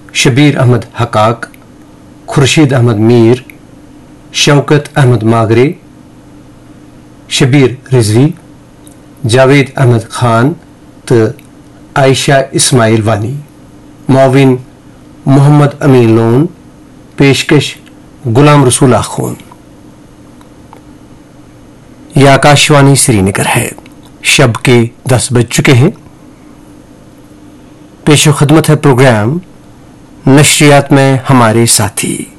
शबीर अहमद हकाक, खुर्शीद अहमद मीर, शौकत अहमद मागरे, शबीर रिजवी, जावेद अहमद खान तो आयशा इस्माइल वानी। मुआविन मोहम्मद अमीन लोन। पेशकश गुलाम रसूल आखून। यह आकाशवाणी श्रीनगर है। शब के 10 बज चुके हैं। पेशो खिदमत है प्रोग्राम नशरियात में हमारे साथी।